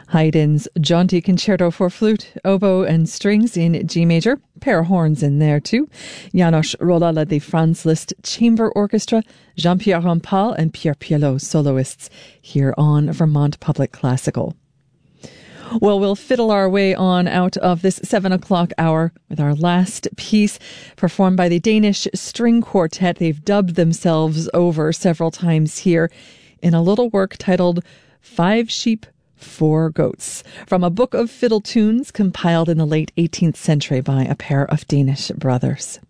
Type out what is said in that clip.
Haydn's jaunty concerto for flute, oboe and strings in G major, pair of horns in there too. János Róla led the Franz Liszt Chamber Orchestra, Jean-Pierre Rampal and Pierre Pielot soloists here on Vermont Public Classical. Well, we'll fiddle our way on out of this 7 o'clock hour with our last piece performed by the Danish String Quartet. They've dubbed themselves over several times here in a little work titled 5 Sheep, 4 Goats, from a book of fiddle tunes compiled in the late 18th century by a pair of Danish brothers.